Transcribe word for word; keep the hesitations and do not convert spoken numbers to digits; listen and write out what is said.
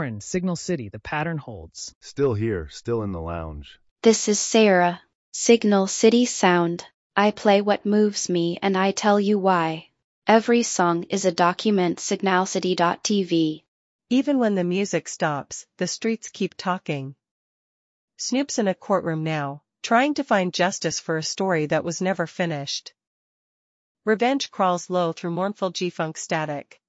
Warren, Signal City, the pattern holds. Still here, still in the lounge. This is Sarah. Signal City Sound. I play what moves me and I tell you why. Every song is a document. Signal City dot T V. Even when the music stops, the streets keep talking. Snoop's in a courtroom now, trying to find justice for a story that was never finished. Revenge crawls low through mournful G-funk static.